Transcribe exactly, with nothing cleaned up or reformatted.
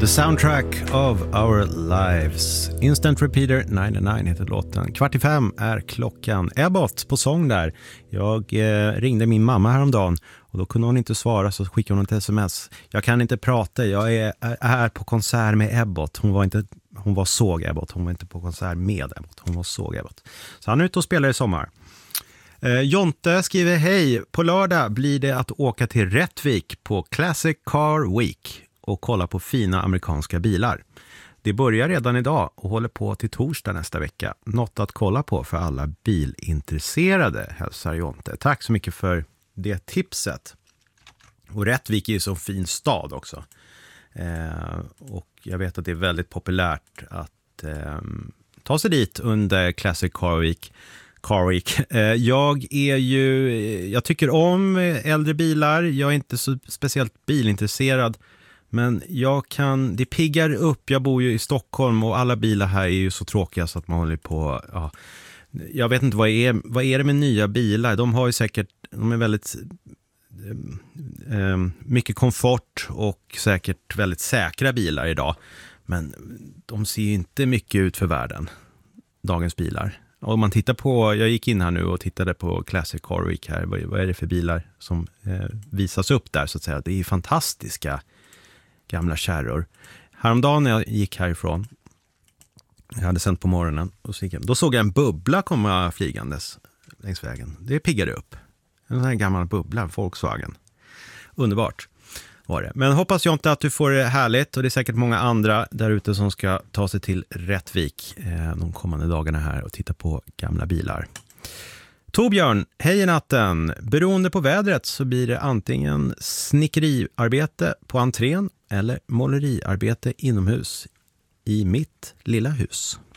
The soundtrack of our lives. Instant Repeater nittionio heter låten. Kvart i fem är klockan. Ebbot på sång där. Jag eh, ringde min mamma häromdagen och då kunde hon inte svara, så skickade hon ett sms. Jag kan inte prata, jag är, är på konsert med Ebbot. Hon var inte, hon var såg Ebbot, hon var inte på konsert med Ebbot. Hon var såg Ebbot. Så han är ute och spelar i sommar. Eh, Jonte skriver: hej, på lördag blir det att åka till Rättvik på Classic Car Week och kolla på fina amerikanska bilar. Det börjar redan idag och håller på till torsdag nästa vecka. Något att kolla på för alla bilintresserade, hälsar Jonte. Tack så mycket för det tipset. Och Rättvik är ju så en fin stad också. Eh, och jag vet att det är väldigt populärt att eh, ta sig dit under Classic Car Week. Car Week. Eh, jag är ju, jag tycker om äldre bilar. Jag är inte så speciellt bilintresserad. Men jag kan, det piggar upp. Jag bor ju i Stockholm och alla bilar här är ju så tråkiga så att man håller på, ja. Jag vet inte vad är, vad är det med nya bilar? De har ju säkert, de är väldigt eh, mycket komfort och säkert väldigt säkra bilar idag. Men de ser ju inte mycket ut för världen, dagens bilar. Och om man tittar på, jag gick in här nu och tittade på Classic Car Week här. Vad, vad är det för bilar som eh, visas upp där så att säga? Det är fantastiska gamla kärror. Häromdagen när jag gick härifrån, jag hade sänt på morgonen, och så gick jag, då såg jag en bubbla komma flygandes längs vägen. Det piggade upp. En sån här gammal bubbla, Volkswagen. Underbart var det. Men hoppas jag inte att du får det härligt, och det är säkert många andra där ute som ska ta sig till Rättvik eh, de kommande dagarna här och titta på gamla bilar. Torbjörn, hej i natten. Beroende på vädret så blir det antingen snickeriarbete på entrén eller måleriarbete inomhus i mitt lilla hus.